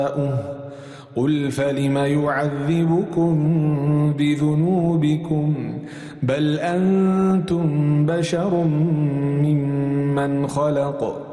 قل فلم يعذبكم بذنوبكم بل أنتم بشر ممن خلق